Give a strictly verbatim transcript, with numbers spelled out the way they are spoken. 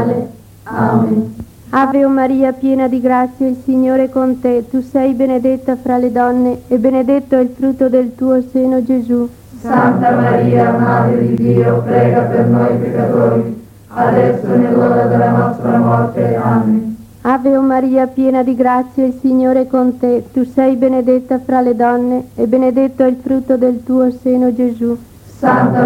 male. Amen. Ave o Maria, piena di grazia, il Signore è con te. Tu sei benedetta fra le donne e benedetto è il frutto del tuo seno, Gesù. Santa Maria, Madre di Dio, prega per noi peccatori, adesso è l'ora della nostra morte. Amen. Ave o Maria, piena di grazia, il Signore è con te. Tu sei benedetta fra le donne e benedetto è il frutto del tuo seno, Gesù. Santa